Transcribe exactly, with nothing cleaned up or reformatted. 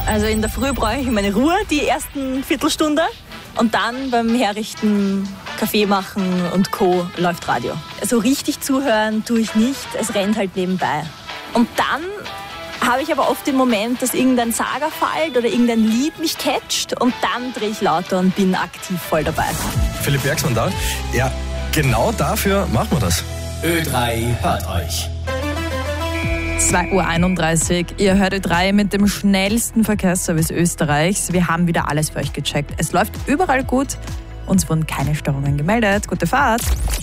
Also in der Früh brauche ich meine Ruhe, die ersten Viertelstunde. Und dann beim Herrichten, Kaffee machen und Co. läuft Radio. So richtig zuhören tue ich nicht, es rennt halt nebenbei. Und dann habe ich aber oft den Moment, dass irgendein Sager fällt oder irgendein Lied mich catcht und dann drehe ich lauter und bin aktiv voll dabei. Philipp Bergsmann da. Ja, genau dafür machen wir das. Ö drei hört euch. zwei Uhr einunddreißig. Ihr hört Ö drei mit dem schnellsten Verkehrsservice Österreichs. Wir haben wieder alles für euch gecheckt. Es läuft überall gut. Uns wurden keine Störungen gemeldet. Gute Fahrt.